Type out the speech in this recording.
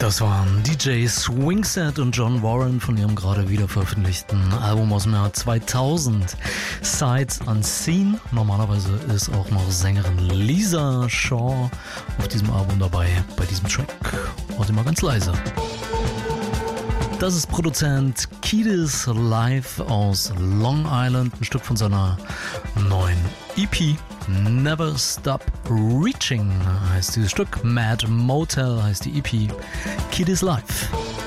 Das waren DJ Swingset und John Warren von ihrem gerade wieder veröffentlichten Album aus dem Jahr 2000, Sights Unseen. Normalerweise ist auch noch Sängerin Lisa Shaw auf diesem Album dabei, bei diesem Track. Heute mal ganz leise. Das ist Produzent Kiedis Live aus Long Island, ein Stück von seiner neuen EP. Never Stop Reaching heißt dieses Stück. Mad Motel heißt die EP. Kiedis Live.